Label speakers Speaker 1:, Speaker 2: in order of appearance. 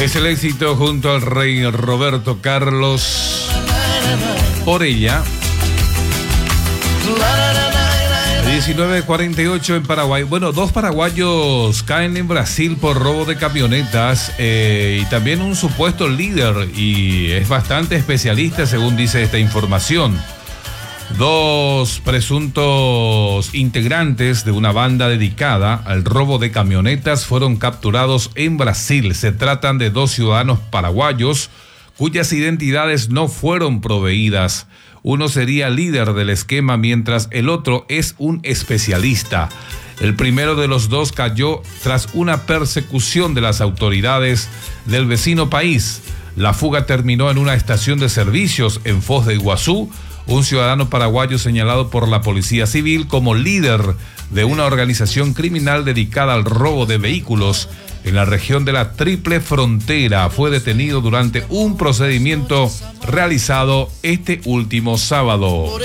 Speaker 1: Es el éxito junto al rey Roberto Carlos Orella. 19:48 en Paraguay. Bueno, 2 paraguayos caen en Brasil por robo de camionetas y también un supuesto líder, y es bastante especialista según dice esta información. 2 presuntos integrantes de una banda dedicada al robo de camionetas fueron capturados en Brasil. Se tratan de 2 ciudadanos paraguayos cuyas identidades no fueron proveídas. Uno sería líder del esquema, mientras el otro es un especialista. El primero de los 2 cayó tras una persecución de las autoridades del vecino país. La fuga terminó en una estación de servicios en Foz de Iguazú. Un ciudadano paraguayo señalado por la Policía Civil como líder de una organización criminal dedicada al robo de vehículos en la región de la Triple Frontera fue detenido durante un procedimiento realizado este último sábado.